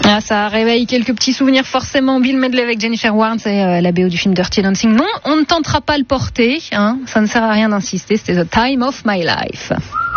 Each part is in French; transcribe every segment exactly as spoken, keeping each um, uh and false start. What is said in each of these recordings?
Ah, ça réveille quelques petits souvenirs forcément. Bill Medley avec Jennifer Warnes et euh, la B O du film Dirty Dancing. Non, on ne tentera pas le porter, hein. Ça ne sert à rien d'insister. C'était The Time of My Life.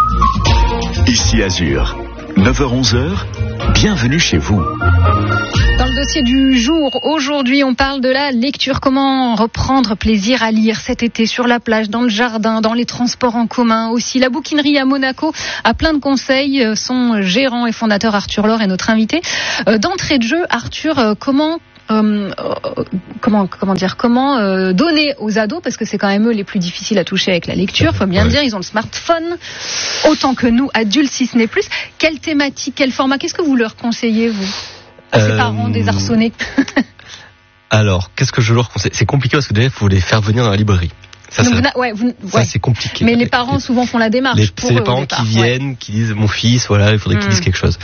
Ici Azur, neuf heures onze heures, bienvenue chez vous. Dans le dossier du jour, aujourd'hui, on parle de la lecture. Comment reprendre plaisir à lire cet été sur la plage, dans le jardin, dans les transports en commun aussi. La bouquinerie à Monaco a plein de conseils. Son gérant et fondateur Arthur Laure est notre invité. Euh, d'entrée de jeu, Arthur, euh, comment... Euh, euh, comment comment dire comment euh, donner aux ados, parce que c'est quand même eux les plus difficiles à toucher avec la lecture, faut bien ouais. dire, ils ont le smartphone autant que nous adultes si ce n'est plus. Quelle thématique, quel format, qu'est-ce que vous leur conseillez vous à ces euh... parents désarçonnés? Alors qu'est-ce que je leur conseille? C'est compliqué parce que déjà il faut les faire venir dans la librairie. Ça, Donc, ça, vous ouais, vous, ça ouais. c'est compliqué. Mais les parents souvent font la démarche. Les, pour c'est eux, les parents départ, qui viennent, ouais. qui disent mon fils, voilà, il faudrait mmh. qu'il dise quelque chose.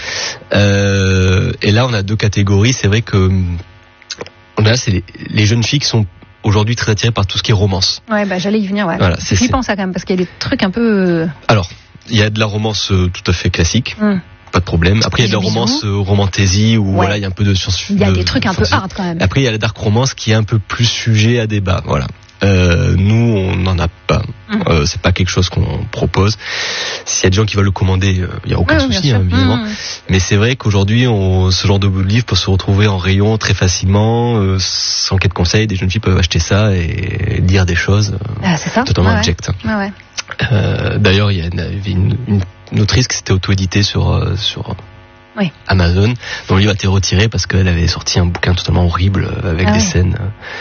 Euh, et là, on a deux catégories. C'est vrai que là, c'est les, les jeunes filles qui sont aujourd'hui très attirées par tout ce qui est romance. Ouais, bah j'allais y venir. Ouais. Voilà, c'est flippant ça quand même parce qu'il y a des trucs un peu. Alors, il y a de la romance euh, tout à fait classique. Mmh. Pas de problème. Après, il y a de la romance euh, romantaisie où ouais. voilà, il y a un peu de science. Il y a des trucs un peu hard quand même. Après, il y a la dark romance qui est un peu plus sujet à débat. Voilà. Euh, nous, on n'en a pas. Mmh. Euh, c'est pas quelque chose qu'on propose. S'il y a des gens qui veulent le commander, il euh, y a aucun oui, souci, hein, évidemment. Mmh. Mais c'est vrai qu'aujourd'hui, on, ce genre de livre peut se retrouver en rayon très facilement, euh, sans quête de conseil. Des jeunes filles peuvent acheter ça et lire des choses ah, c'est ça totalement ah, abjectes. Ouais. Ah, ouais. Euh, d'ailleurs, il y avait une, une, une autrice qui s'était auto-éditée sur euh, sur oui. Amazon, dont le livre a été retiré parce qu'elle avait sorti un bouquin totalement horrible avec ah, des oui. scènes.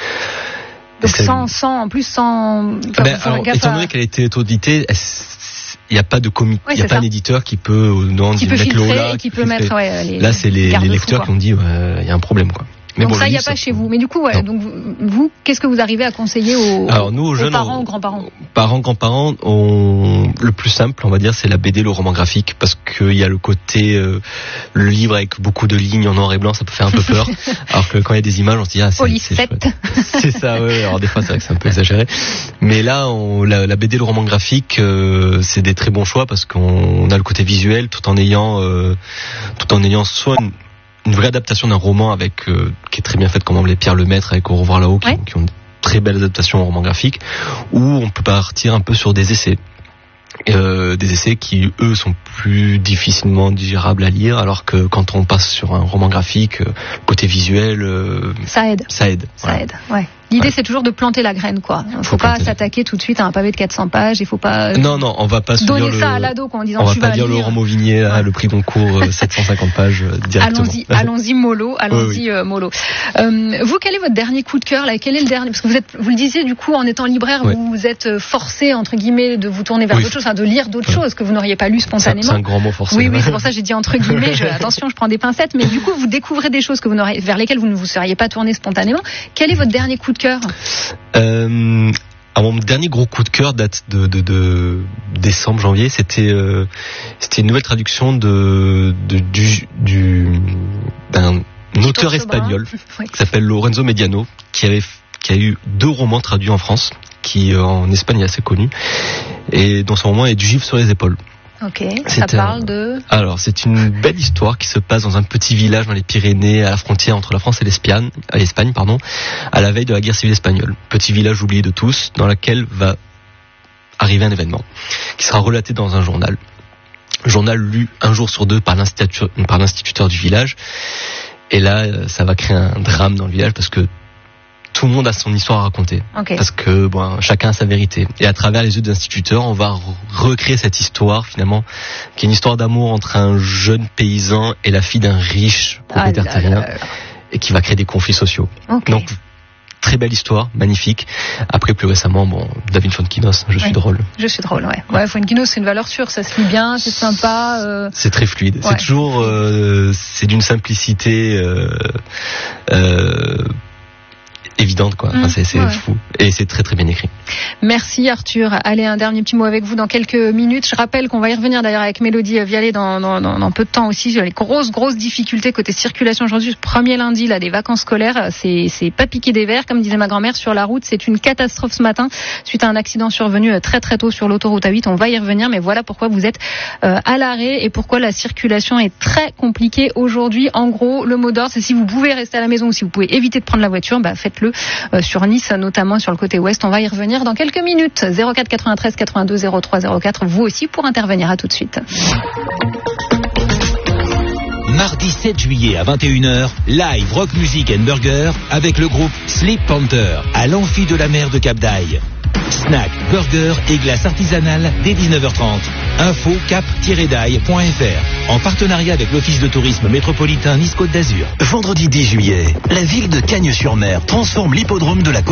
Donc sans, sans, en plus sans... Enfin, ben, alors, étant donné qu'elle a été auto-éditée, il n'y a pas de comi- il oui, n'y a pas ça. un éditeur qui peut, non, qui peut mettre filtrer, le là, qui, qui peut mettre, ouais, les, là, c'est les, les lecteurs fou, qui ont dit, il ouais, y a un problème, quoi. Mais donc bon, ça, il n'y a pas chez vous. Mais du coup, ouais, donc vous, qu'est-ce que vous arrivez à conseiller aux, Alors, nous, aux, aux jeunes, parents, aux grands-parents? Parents, grands-parents, on... le plus simple, on va dire, c'est la B D, le roman graphique, parce qu'il y a le côté, euh, le livre avec beaucoup de lignes en noir et blanc, ça peut faire un peu peur. Alors que quand il y a des images, on se dit, ah, c'est, c'est chouette. C'est ça, ouais. Alors des fois, c'est vrai que c'est un peu exagéré. Mais là, on, la, la B D, le roman graphique, euh, c'est des très bons choix parce qu'on a le côté visuel, tout en ayant, euh, tout en ayant soit une, une vraie adaptation d'un roman avec euh, qui est très bien faite, comme les Pierre Lemaître avec Au revoir là-haut, qui, ouais. qui ont de très belles adaptations au roman graphique, ou on peut partir un peu sur des essais. Euh, des essais qui eux sont plus difficilement digérables à lire, alors que quand on passe sur un roman graphique, euh, côté visuel, euh, ça aide. Ça aide. Ça voilà. aide. Ouais. L'idée, ouais. c'est toujours de planter la graine, quoi. Il ne faut, faut pas s'attaquer tout de suite à un pavé de quatre cents pages. Il faut pas. Non, non, on va pas se donner dire ça le... à l'ado, quoi, en disant. On va tu pas vas dire lire. Laurent Mauvigné, là, ouais. le prix Goncourt, sept cent cinquante pages directement. Allons-y, allons-y mollo, allons-y oui, oui. Euh, mollo. Euh, vous, quel est votre dernier coup de cœur là? Quel est le dernier? Parce que vous êtes, vous le disiez, du coup, en étant libraire, ouais. vous vous êtes forcé entre guillemets de vous tourner vers oui. d'autres choses, enfin, de lire d'autres ouais. choses que vous n'auriez pas lu spontanément. C'est un grand mot forcé. Oui, oui, c'est pour ça que j'ai dit entre guillemets. Je, attention, je prends des pincettes, mais du coup, vous découvrez des choses que vous n'auriez, vers lesquelles vous ne vous seriez pas tourné spontanément. Quel est votre dernier coup de cœur? Euh, alors mon dernier gros coup de cœur date de, de, de décembre, janvier. C'était, euh, c'était une nouvelle traduction de, de du, du d'un auteur espagnol oui. qui s'appelle Lorenzo Mediano, qui avait, qui a eu deux romans traduits en France, qui en Espagne est assez connu, et dont son roman est Du givre sur les épaules. Ok, ça parle de... Alors, c'est une belle histoire qui se passe dans un petit village dans les Pyrénées, à la frontière entre la France et l'Espagne, à l'Espagne, pardon, à la veille de la guerre civile espagnole. Petit village oublié de tous, dans lequel va arriver un événement, qui sera relaté dans un journal. Journal lu un jour sur deux par l'instituteur, par l'instituteur du village. Et là, ça va créer un drame dans le village parce que tout le monde a son histoire à raconter. Okay. Parce que bon, chacun a sa vérité. Et à travers les yeux des instituteurs, on va re- recréer cette histoire finalement, qui est une histoire d'amour entre un jeune paysan et la fille d'un riche propriétaire ah, terrien, là, là, là. et qui va créer des conflits sociaux. Okay. Donc, très belle histoire, magnifique. Après, plus récemment, bon, David Fuenquinos, Je suis oui. drôle. Je suis drôle, ouais. Ouais, Fuenquinos, c'est une valeur sûre, ça se lit bien, c'est sympa. Euh... C'est très fluide. Ouais. C'est toujours, euh, c'est d'une simplicité. Euh, euh, évidente, quoi. Enfin, c'est, c'est ouais. fou. Et c'est très très bien écrit. Merci Arthur. Allez, un dernier petit mot avec vous dans quelques minutes. Je rappelle qu'on va y revenir d'ailleurs avec Mélodie Vialet dans, dans, dans, dans peu de temps aussi. Les grosses grosses difficultés côté circulation aujourd'hui. Premier lundi là des vacances scolaires, c'est c'est pas piqué des verres comme disait ma grand-mère sur la route. C'est une catastrophe ce matin suite à un accident survenu très très tôt sur l'autoroute A huit. On va y revenir, mais voilà pourquoi vous êtes euh, à l'arrêt et pourquoi la circulation est très compliquée aujourd'hui. En gros, le mot d'ordre, c'est si vous pouvez rester à la maison ou si vous pouvez éviter de prendre la voiture, bah faites-le euh, sur Nice, notamment sur le côté ouest. On va y revenir dans quelques minutes. zéro quatre quatre-vingt-treize quatre-vingt-deux zéro trois zéro quatre. Vous aussi pour intervenir. À tout de suite. Mardi sept juillet à vingt et une heures, live Rock Music and Burger avec le groupe Sleep Panther à l'Amphi de la Mer de Cap d'Aille. Snack, burger et glace artisanale dès dix-neuf heures trente. Info cap tiret daille point f r en partenariat avec l'Office de tourisme métropolitain Nice Côte d'Azur. Vendredi dix juillet, la ville de Cagnes-sur-Mer transforme l'hippodrome de la Côte